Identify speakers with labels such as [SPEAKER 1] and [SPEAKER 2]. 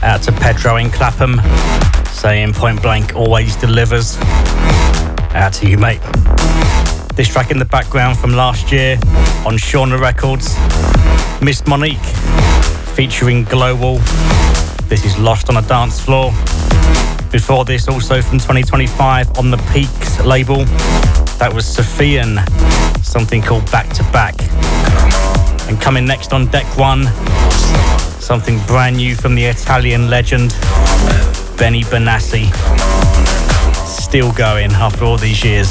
[SPEAKER 1] Out to Pedro in Clapham, saying Point Blank always delivers. Out to you, mate. This track in the background from last year on Shauna Records, Miss Monique featuring Global. This is Lost on a Dance Floor. Before this, also from 2025 on the Peaks label, that was Sophian, something called Back to Back. And coming next on deck one, something brand new from the Italian legend Benny Benassi. Still going after all these years.